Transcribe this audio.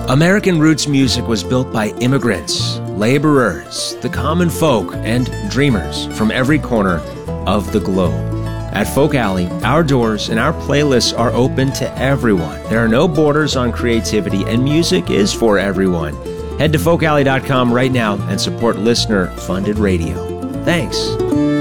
American roots music was built by immigrants, laborers, the common folk, and dreamers from every corner of the globe. At Folk Alley, our doors and our playlists are open to everyone. There are no borders on creativity, and music is for everyone. Head to folkalley.com right now and support listener-funded radio. Thanks.